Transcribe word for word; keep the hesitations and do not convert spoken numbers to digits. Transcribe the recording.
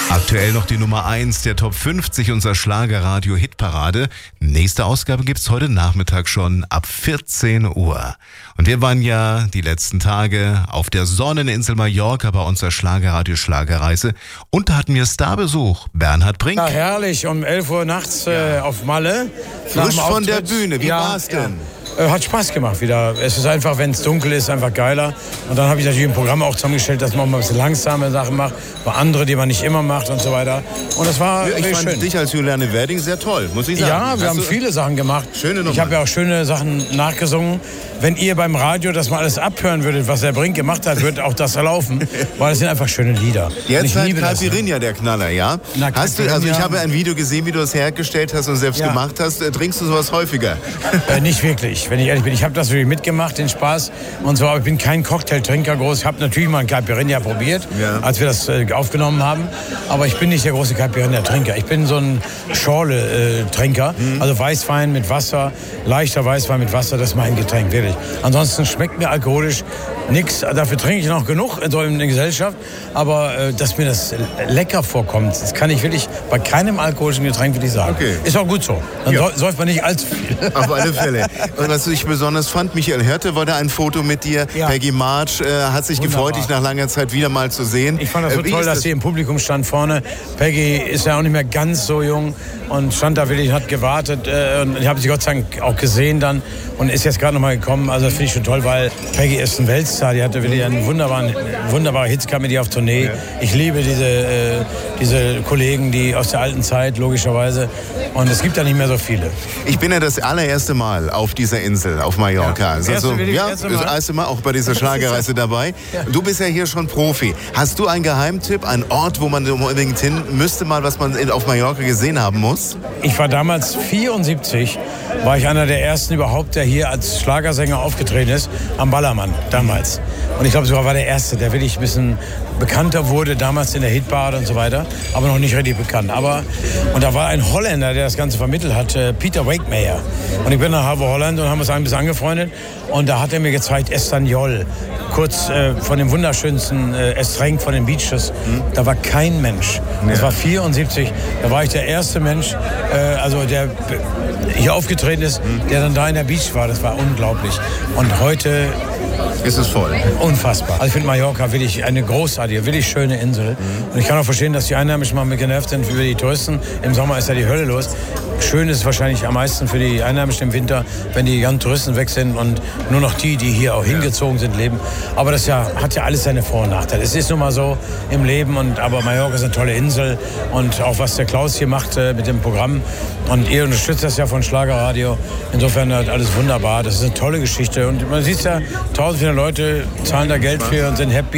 Aktuell noch die Nummer eins der Top fünfzig unserer Schlagerradio-Hitparade. Nächste Ausgabe gibt's heute Nachmittag schon ab vierzehn Uhr. Und wir waren ja die letzten Tage auf der Sonneninsel Mallorca bei unserer Schlagerradio-Schlagerreise. Und da hatten wir Starbesuch, Bernhard Brink. Ja, herrlich, um elf Uhr nachts äh, auf Malle. Frisch von der Bühne, wie ja, war's denn? Ja. Hat Spaß gemacht wieder. Es ist einfach, wenn es dunkel ist, einfach geiler. Und dann habe ich natürlich ein Programm auch zusammengestellt, dass man auch mal ein bisschen langsame Sachen macht, bei andere, die man nicht immer macht und so weiter. Und das war ja, ich fand schön. dich als Juliane Werding sehr toll, muss ich sagen. Ja, wir Hast haben du viele Sachen gemacht. Schöne Nummer. Ich habe ja auch schöne Sachen nachgesungen. Wenn ihr beim Radio das mal alles abhören würdet, was der Brink gemacht hat, würde auch das laufen, weil es sind einfach schöne Lieder. Jetzt halt Caipirinha, der Knaller, ja? Na, hast du, also ich habe ein Video gesehen, wie du das hergestellt hast und selbst ja. gemacht hast. Trinkst du sowas häufiger? Äh, nicht wirklich, wenn ich ehrlich bin. Ich habe das natürlich mitgemacht, den Spaß. Und so, aber ich bin kein Cocktailtrinker groß. Ich habe natürlich mal ein Caipirinha probiert, ja. als wir das äh, aufgenommen haben. Aber ich bin nicht der große Caipirinha-Trinker. Ich bin so ein Schorle-Trinker. Mhm. Also Weißwein mit Wasser, leichter Weißwein mit Wasser, das ist mein Getränk, wirklich. Ansonsten schmeckt mir alkoholisch nichts. Dafür trinke ich noch genug so in der Gesellschaft. Aber äh, dass mir das lecker vorkommt, das kann ich wirklich bei keinem alkoholischen Getränk wirklich sagen. Okay. Ist auch gut so. Dann ja. säuft man nicht allzu viel. Auf alle Fälle. Und was ich besonders fand, Michael Hirte wollte ein Foto mit dir. Ja. Peggy March äh, hat sich Wunderbar. gefreut, dich nach langer Zeit wieder mal zu sehen. Ich fand das so äh, toll, dass das? sie im Publikum stand vorne. Peggy ist ja auch nicht mehr ganz so jung und stand da wirklich, hat gewartet. Äh, und ich habe sie Gott sei Dank auch gesehen dann und ist jetzt gerade noch mal gekommen. Also das finde ich schon toll, weil Peggy ist ein Weltstar. Die hatte wirklich einen wunderbaren, wunderbare Hits, kam mit ihr auf Tournee. Ja. Ich liebe diese, äh, diese Kollegen, die aus der alten Zeit, logischerweise. Und es gibt da nicht mehr so viele. Ich bin ja das allererste Mal auf dieser Insel, auf Mallorca. Ja. Also, ja, das erste Mal auch bei dieser Schlagerreise dabei. Ja. Du bist ja hier schon Profi. Hast du einen Geheimtipp, einen Ort, wo man unbedingt hin müsste, mal was man auf Mallorca gesehen haben muss? Ich war damals vierundsiebzig, war ich einer der ersten überhaupt, der hier als Schlagersänger aufgetreten ist, am Ballermann damals. Und ich glaube, sogar war der Erste, der wirklich ein bisschen bekannter wurde, damals in der Hitparade und so weiter, aber noch nicht richtig bekannt. Aber, und da war ein Holländer, der das Ganze vermittelt hat, Peter Wakemeyer. Und ich bin nach Harbour Holland und haben uns ein bisschen angefreundet. Und da hat er mir gezeigt, Estanyol, kurz äh, von dem wunderschönsten äh, Estreng von den Beaches. Mhm. Da war kein Mensch. Das ja. war vierundsiebzig. Da war ich der erste Mensch, äh, also der hier aufgetreten ist, mhm. der dann da in der Beach war. Das war unglaublich. Und heute ist es voll. Unfassbar. Also ich finde Mallorca wirklich eine großartige, wirklich schöne Insel. Mhm. Und ich kann auch verstehen, dass die Einheimischen mal mit genervt sind über die Touristen. Im Sommer ist ja die Hölle los. Schön ist es wahrscheinlich am meisten für die Einheimischen im Winter, wenn die ganzen Touristen weg sind und nur noch die, die hier auch hingezogen sind, leben. Aber das ja, hat ja alles seine Vor- und Nachteile. Es ist nun mal so im Leben. Und, aber Mallorca ist eine tolle Insel. Und auch was der Klaus hier macht äh, mit dem Programm. Und ihr unterstützt das ja von Schlagerradio. Insofern hat alles wunderbar. Das ist eine tolle Geschichte. Und man sieht ja, tausend Leute zahlen da Geld für und sind happy.